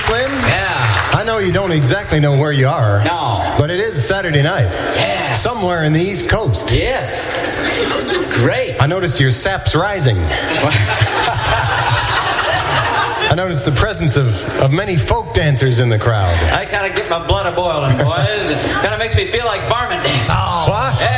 Slim? Yeah. I know you don't exactly know where you are. No. But it is Saturday night. Yeah. Somewhere in the East Coast. Yes. Great. I noticed your sap's rising. I noticed the presence of many folk dancers in the crowd. I kind of get my blood a-boiling, boys. It kind of makes me feel like barman dancing. What? Yeah.